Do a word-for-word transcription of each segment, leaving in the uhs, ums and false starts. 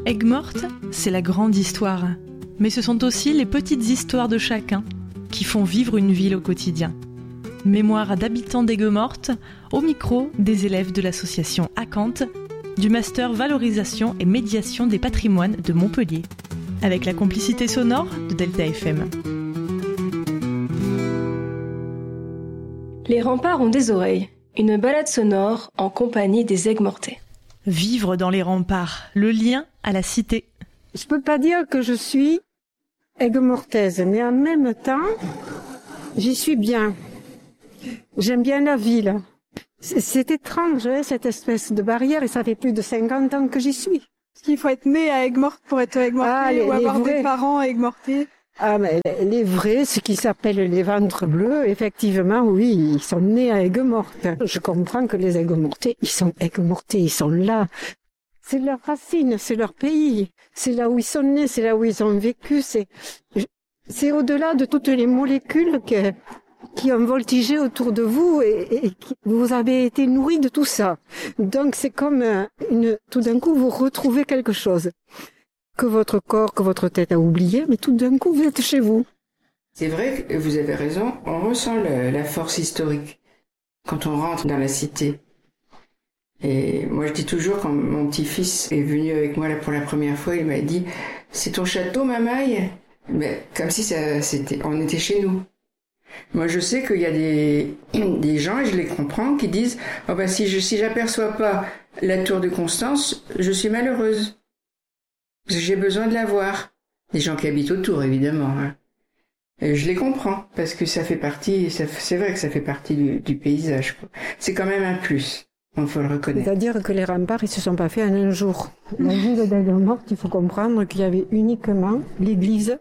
Aigues-Mortes, c'est la grande histoire. Mais ce sont aussi les petites histoires de chacun qui font vivre une ville au quotidien. Mémoire d'habitants d'Aigues-Mortes, au micro des élèves de l'association Acanthe, du master Valorisation et Médiation des patrimoines de Montpellier, avec la complicité sonore de Delta F M. Les remparts ont des oreilles, une balade sonore en compagnie des Aigues-Mortais. Vivre dans les remparts, le lien à la cité. Je peux pas dire que je suis aigues-mortaise, mais en même temps, j'y suis bien. J'aime bien la ville. C'est, c'est étrange, hein, cette espèce de barrière, et ça fait plus de cinquante ans que j'y suis. Est-ce qu'il faut être né à Aigues-Mortes pour être Aigues-Mortais, ah, les, ou avoir vrais... des parents Aigues-Mortais? Ah, mais les vrais, ce qui s'appelle les ventres bleus, effectivement, oui, ils sont nés à Aigues-Mortes. Je comprends que les Aigues-Mortais, ils sont Aigues-Mortais, ils sont là. C'est leur racine, c'est leur pays. C'est là où ils sont nés, c'est là où ils ont vécu. C'est, c'est au-delà de toutes les molécules que, qui ont voltigé autour de vous et, et qui, vous avez été nourris de tout ça. Donc c'est comme une, tout d'un coup, vous retrouvez quelque chose que votre corps, que votre tête a oublié, mais tout d'un coup, vous êtes chez vous. C'est vrai que vous avez raison, on ressent le, la force historique quand on rentre dans la cité. Et moi, je dis toujours, quand mon petit-fils est venu avec moi là pour la première fois, il m'a dit « C'est ton château, mamaille ?» Mais comme si ça, c'était, on était chez nous. Moi, je sais qu'il y a des, des gens, et je les comprends, qui disent « Oh ben, si je, si j'aperçois pas la tour de Constance, je suis malheureuse. Parce que j'ai besoin de la voir. » Des gens qui habitent autour, évidemment. Hein. Et je les comprends, parce que ça fait partie, ça, c'est vrai que ça fait partie du, du paysage, quoi. C'est quand même un plus. On faut le reconnaître. C'est-à-dire que les remparts, ils se sont pas faits en un jour. La ville d'Aigues-Mortes, il faut comprendre qu'il y avait uniquement l'église,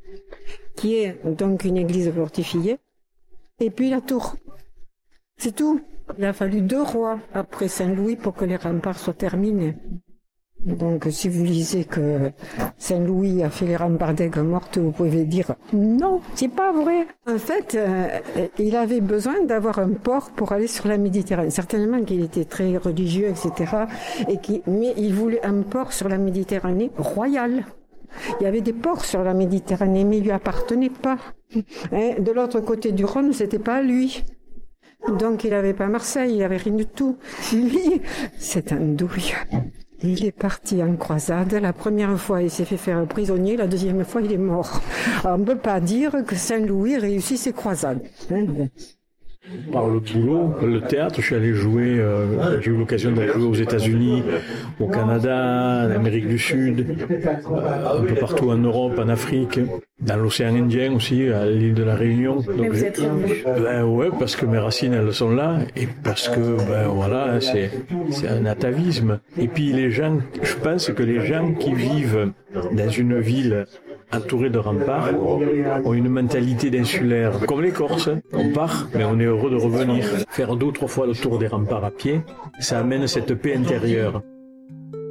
qui est donc une église fortifiée, et puis la tour. C'est tout. Il a fallu deux rois après Saint-Louis pour que les remparts soient terminés. Donc, si vous lisez que Saint-Louis a fait les remparts d'Aigues-Mortes, vous pouvez dire non, c'est pas vrai. En fait, euh, il avait besoin d'avoir un port pour aller sur la Méditerranée. Certainement qu'il était très religieux, et cetera. Et qui, mais il voulait un port sur la Méditerranée royal. Il y avait des ports sur la Méditerranée, mais il lui appartenait pas. Hein, de l'autre côté du Rhône, c'était pas lui. Donc, il avait pas Marseille, il avait rien du tout. Lui, c'est un douille. Il est parti en croisade. La première fois, il s'est fait faire prisonnier. La deuxième fois, il est mort. Alors, on ne peut pas dire que Saint-Louis réussit ses croisades. Hein. Par le boulot, le théâtre, je suis allé jouer, euh, j'ai eu l'occasion d'aller jouer aux États-Unis, au Canada, en Amérique du Sud, euh, un peu partout en Europe, en Afrique, dans l'océan Indien aussi, à l'île de la Réunion. Donc, mais vous êtes revenu. Ben ouais, parce que mes racines, elles sont là, et parce que, ben voilà, c'est, c'est un atavisme. Et puis les gens, je pense que les gens qui vivent dans une ville entourés de remparts, ont une mentalité d'insulaire. Comme les Corses, on part, mais on est heureux de revenir. Faire deux ou trois fois le tour des remparts à pied, ça amène cette paix intérieure.